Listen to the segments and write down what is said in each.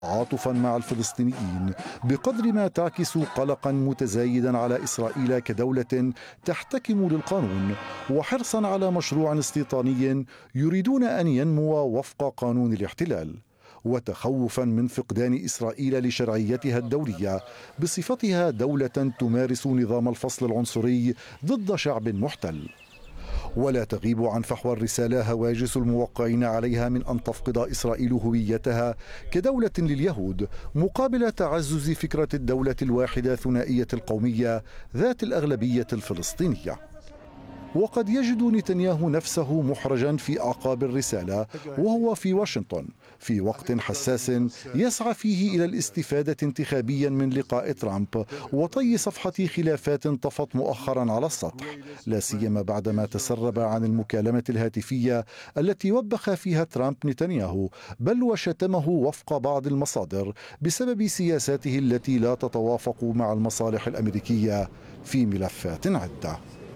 تعاطفا مع الفلسطينيين بقدر ما تعكس قلقا متزايدا على إسرائيل كدولة تحتكم للقانون، وحرصا على مشروع استيطاني يريدون أن ينمو وفق قانون الاحتلال، وتخوفا من فقدان إسرائيل لشرعيتها الدولية بصفتها دولة تمارس نظام الفصل العنصري ضد شعب محتل. ولا تغيب عن فحوى الرسالة هواجس الموقعين عليها من أن تفقد إسرائيل هويتها كدولة لليهود مقابل تعزز فكرة الدولة الواحدة ثنائية القومية ذات الأغلبية الفلسطينية. وقد يجد نتنياهو نفسه محرجا في أعقاب الرسالة وهو في واشنطن في وقت حساس يسعى فيه إلى الاستفادة انتخابيا من لقاء ترامب وطي صفحة خلافات طفت مؤخرا على السطح، لا سيما بعدما تسرب عن المكالمة الهاتفية التي وبخ فيها ترامب نتنياهو، بل وشتمه وفق بعض المصادر بسبب سياساته التي لا تتوافق مع المصالح الأمريكية في ملفات عدة.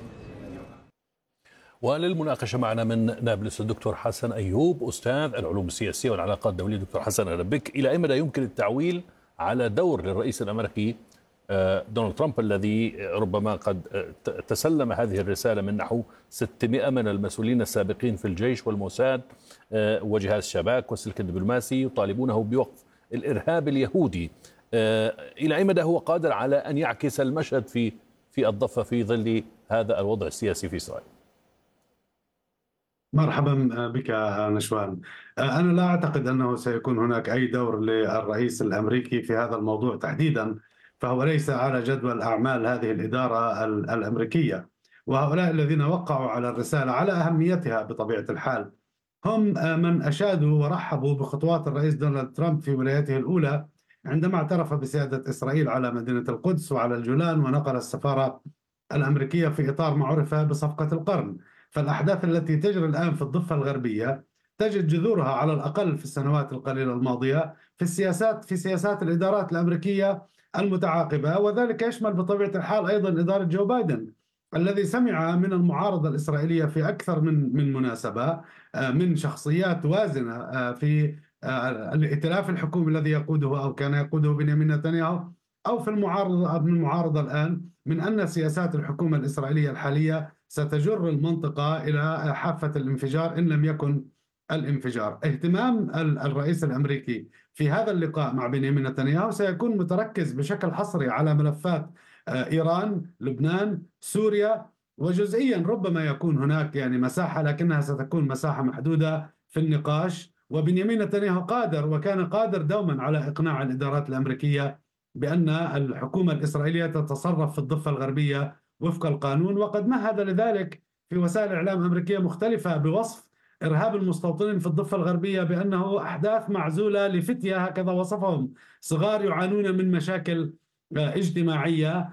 وللمناقشة معنا من نابلس الدكتور حسن أيوب، أستاذ العلوم السياسية والعلاقات الدولية. دكتور حسن، أهلا بك. إلى أي مدى يمكن التعويل على دور للرئيس الأمريكي دونالد ترامب الذي ربما قد تسلم هذه الرسالة من نحو 600 من المسؤولين السابقين في الجيش والموساد وجهاز الشباك والسلك الدبلوماسي يطالبونه بوقف الإرهاب اليهودي؟ إلى أي مدى هو قادر على أن يعكس المشهد في الضفة في ظل هذا الوضع السياسي في إسرائيل؟ مرحبا بك نشوان. أنا لا أعتقد أنه سيكون هناك أي دور للرئيس الأمريكي في هذا الموضوع تحديدا، فهو ليس على جدول أعمال هذه الإدارة الأمريكية، وهؤلاء الذين وقعوا على الرسالة على أهميتها بطبيعة الحال هم من أشادوا ورحبوا بخطوات الرئيس دونالد ترامب في ولايته الأولى عندما اعترف بسيادة إسرائيل على مدينة القدس وعلى الجولان ونقل السفارة الأمريكية في إطار ما عرف بصفقة القرن. فالأحداث التي تجري الآن في الضفة الغربية تجد جذورها على الأقل في السنوات القليلة الماضية في سياسات الإدارات الأمريكية المتعاقبة، وذلك يشمل بطبيعة الحال أيضا إدارة جو بايدن الذي سمع من المعارضة الإسرائيلية في أكثر من مناسبة، من شخصيات وازنة في الائتلاف الحكومي الذي يقوده أو كان يقوده بنيامين نتنياهو، أو في المعارضة الآن، من أن سياسات الحكومة الإسرائيلية الحالية ستجر المنطقة إلى حافة الانفجار إن لم يكن الانفجار. اهتمام الرئيس الأمريكي في هذا اللقاء مع بنيامين نتنياهو سيكون متركز بشكل حصري على ملفات إيران، لبنان، سوريا، وجزئيا ربما يكون هناك مساحة، لكنها ستكون مساحة محدودة في النقاش. وبنيامين نتنياهو قادر وكان قادر دوما على إقناع الإدارات الأمريكية بأن الحكومة الإسرائيلية تتصرف في الضفة الغربية وفق القانون، وقد مهد لذلك في وسائل إعلام أمريكية مختلفة بوصف إرهاب المستوطنين في الضفة الغربية بأنه أحداث معزولة لفتية، هكذا وصفهم، صغار يعانون من مشاكل اجتماعية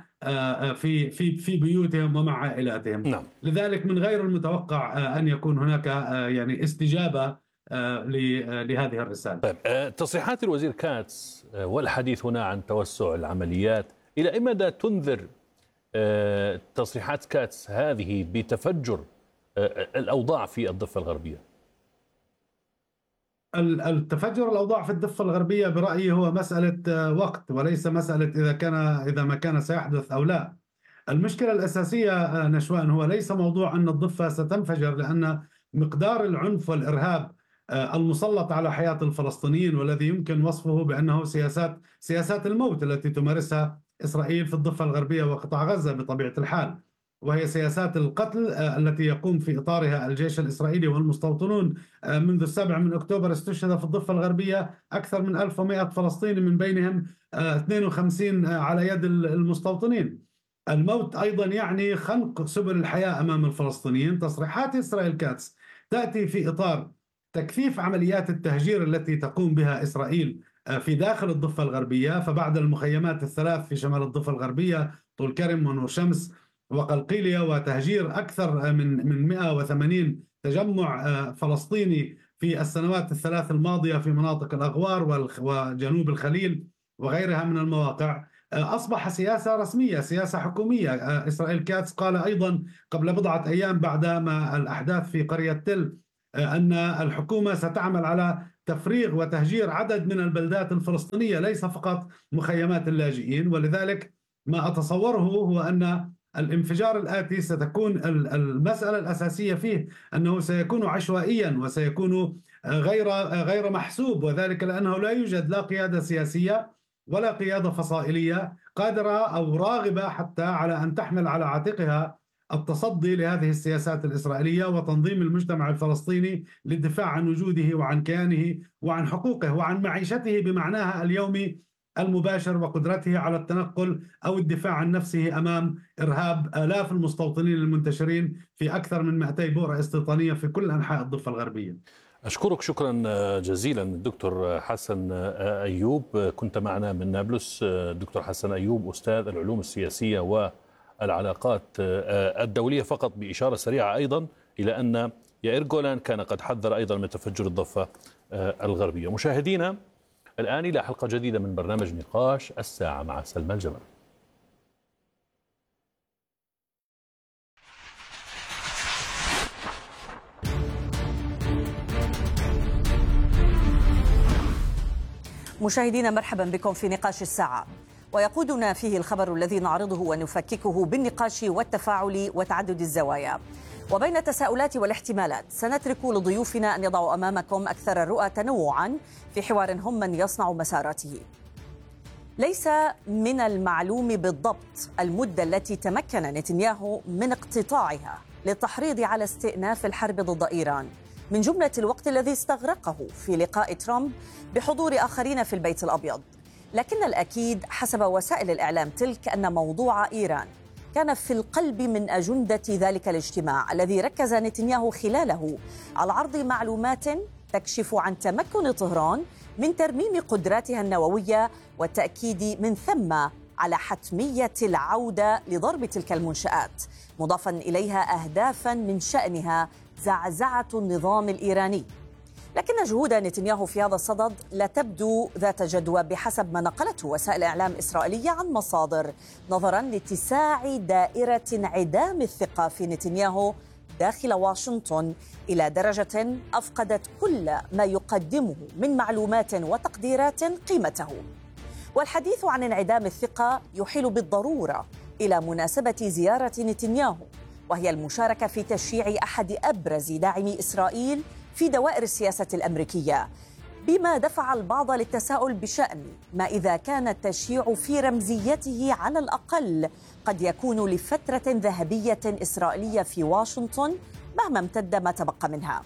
في بيوتهم ومع عائلاتهم. نعم. لذلك من غير المتوقع أن يكون هناك استجابة لهذه الرسالة. طيب، تصريحات الوزير كاتس والحديث هنا عن توسع العمليات، إلى أي مدى تنذر تصريحات كاتس هذه بتفجر الأوضاع في الضفة الغربية؟ التفجر الأوضاع في الضفة الغربية برأيي هو مسألة وقت، وليس مسألة إذا ما كان سيحدث أو لا. المشكلة الأساسية نشوان هو ليس موضوع أن الضفة ستنفجر، لأن مقدار العنف والإرهاب المسلط على حياة الفلسطينيين والذي يمكن وصفه بأنه سياسات الموت التي تمارسها إسرائيل في الضفة الغربية وقطاع غزة بطبيعة الحال، وهي سياسات القتل التي يقوم في إطارها الجيش الإسرائيلي والمستوطنون. منذ 7 أكتوبر استشهد في الضفة الغربية أكثر من 1100 فلسطيني، من بينهم 52 على يد المستوطنين. الموت أيضا يعني خنق سبل الحياة أمام الفلسطينيين. تصريحات إسرائيل كاتس تأتي في إطار تكثيف عمليات التهجير التي تقوم بها إسرائيل في داخل الضفة الغربية. فبعد المخيمات الثلاث في شمال الضفة الغربية، طول كرم ونور شمس وقلقيلية، وتهجير أكثر من 180 تجمع فلسطيني في السنوات الثلاث الماضية في مناطق الأغوار وجنوب الخليل وغيرها من المواقع، أصبح سياسة رسمية، سياسة حكومية. إسرائيل كاتس قال أيضا قبل بضعة أيام بعد ما الأحداث في قرية تل أن الحكومة ستعمل على تفريغ وتهجير عدد من البلدات الفلسطينية، ليس فقط مخيمات اللاجئين. ولذلك ما أتصوره هو أن الانفجار الآتي ستكون المسألة الأساسية فيه أنه سيكون عشوائيا وسيكون غير محسوب، وذلك لأنه لا يوجد لا قيادة سياسية ولا قيادة فصائلية قادرة أو راغبة حتى على أن تحمل على عاتقها التصدي لهذه السياسات الإسرائيلية وتنظيم المجتمع الفلسطيني للدفاع عن وجوده وعن كيانه وعن حقوقه وعن معيشته بمعناها اليومي المباشر، وقدرته على التنقل أو الدفاع عن نفسه أمام إرهاب آلاف المستوطنين المنتشرين في أكثر من 200 بؤرة استيطانية في كل أنحاء الضفة الغربية. أشكرك شكرا جزيلا الدكتور حسن أيوب، كنت معنا من نابلس. دكتور حسن أيوب أستاذ العلوم السياسية والعلاقات الدولية. فقط بإشارة سريعة أيضا إلى أن يائير جولان كان قد حذر أيضا من تفجر الضفة الغربية. مشاهدينا، الآن إلى حلقة جديدة من برنامج نقاش الساعة مع سلمى الجمل. مشاهدينا، مرحبا بكم في نقاش الساعة، ويقودنا فيه الخبر الذي نعرضه ونفككه بالنقاش والتفاعل وتعدد الزوايا. وبين التساؤلات والاحتمالات سنترك لضيوفنا أن يضعوا أمامكم أكثر الرؤى تنوعا في حوار هم من يصنع مساراته. ليس من المعلوم بالضبط المدة التي تمكن نتنياهو من اقتطاعها للتحريض على استئناف الحرب ضد إيران من جملة الوقت الذي استغرقه في لقاء ترامب بحضور آخرين في البيت الأبيض، لكن الأكيد حسب وسائل الإعلام تلك أن موضوع إيران كان في القلب من أجندة ذلك الاجتماع الذي ركز نتنياهو خلاله على عرض معلومات تكشف عن تمكن طهران من ترميم قدراتها النووية والتأكيد من ثم على حتمية العودة لضرب تلك المنشآت، مضافا إليها أهدافا من شأنها زعزعة النظام الإيراني. لكن جهود نتنياهو في هذا الصدد لا تبدو ذات جدوى بحسب ما نقلته وسائل إعلام إسرائيلية عن مصادر، نظرا لاتساع دائرة انعدام الثقة في نتنياهو داخل واشنطن إلى درجة أفقدت كل ما يقدمه من معلومات وتقديرات قيمته. والحديث عن انعدام الثقة يحيل بالضرورة إلى مناسبة زيارة نتنياهو، وهي المشاركة في تشييع أحد أبرز داعمي إسرائيل في دوائر السياسة الأمريكية، بما دفع البعض للتساؤل بشأن ما إذا كان التشييع في رمزيته على الأقل قد يكون لفترة ذهبية إسرائيلية في واشنطن مهما امتد ما تبقى منها.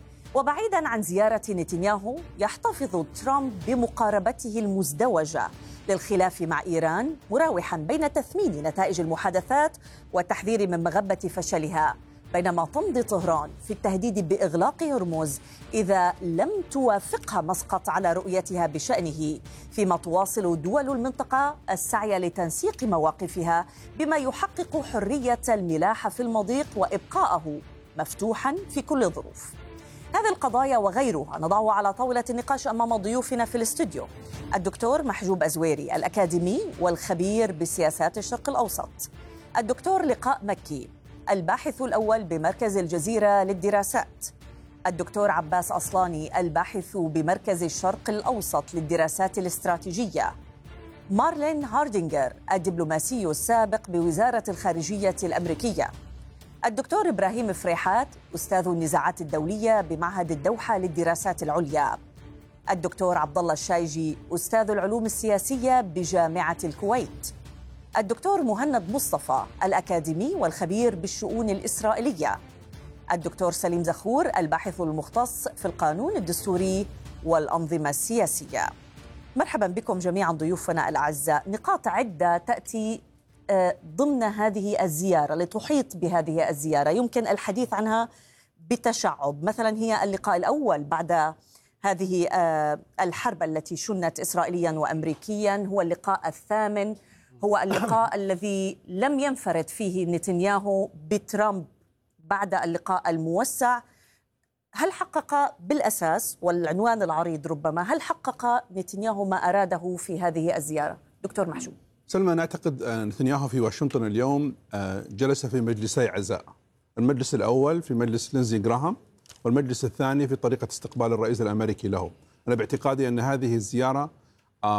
وبعيدا عن زيارة نتنياهو، يحتفظ ترامب بمقاربته المزدوجة للخلاف مع إيران، مراوحا بين تثمين نتائج المحادثات والتحذير من مغبة فشلها، بينما تمضي طهران في التهديد بإغلاق هرمز إذا لم توافقها مسقط على رؤيتها بشأنه، فيما تواصل دول المنطقة السعي لتنسيق مواقفها بما يحقق حرية الملاحة في المضيق وإبقاءه مفتوحا في كل الظروف. هذه القضايا وغيرها نضعها على طاولة النقاش أمام ضيوفنا في الاستوديو: الدكتور محجوب أزويري، الأكاديمي والخبير بسياسات الشرق الأوسط; الدكتور لقاء مكي، الباحث الأول بمركز الجزيرة للدراسات; الدكتور عباس أصلاني، الباحث بمركز الشرق الأوسط للدراسات الاستراتيجية; مارلين هاردينغر، الدبلوماسي السابق بوزارة الخارجية الأمريكية; الدكتور إبراهيم فريحات، أستاذ النزاعات الدولية بمعهد الدوحة للدراسات العليا; الدكتور عبد الله الشايجي، أستاذ العلوم السياسية بجامعة الكويت; الدكتور مهند مصطفى، الأكاديمي والخبير بالشؤون الإسرائيلية; الدكتور سليم زخور، الباحث المختص في القانون الدستوري والأنظمة السياسية. مرحبا بكم جميعا ضيوفنا الأعزاء. نقاط عدة تأتي ضمن هذه الزيارة لتحيط بهذه الزيارة، يمكن الحديث عنها بتشعب. مثلا هي اللقاء الأول بعد هذه الحرب التي شنت إسرائيليا وأمريكيا، هو اللقاء الثامن، هو اللقاء الذي لم ينفرد فيه نتنياهو بترامب بعد اللقاء الموسع. هل حقق بالأساس، والعنوان العريض ربما، هل حقق نتنياهو ما أراده في هذه الزيارة؟ دكتور محجوب. سلمى، نعتقد نتنياهو في واشنطن اليوم جلس في مجلسي عزاء. المجلس الأول في مجلس لينزي غراهام، والمجلس الثاني في طريقة استقبال الرئيس الأمريكي له. أنا باعتقادي أن هذه الزيارة